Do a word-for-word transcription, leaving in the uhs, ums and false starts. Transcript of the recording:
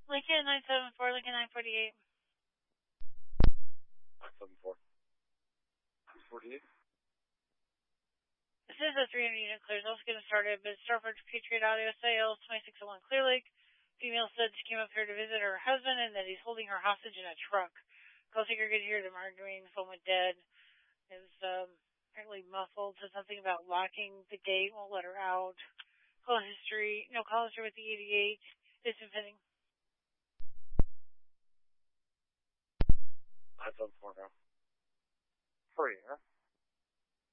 Lincoln nine seven four, Lincoln nine forty-eight. nine seven four. forty-eight. This is a three hundred unit clear. Let's get it started. But Starford Patriot Audio Sales, twenty-six oh one Clear Lake. Female said she came up here to visit her husband and that he's holding her hostage in a truck. Call taker could hear the margarine. Phone went dead. Is um, apparently muffled. Said something about locking the gate. Won't let her out. Call history. No call history with the eighty-eight. Disinfecting. nine seven four now. Hurry, huh?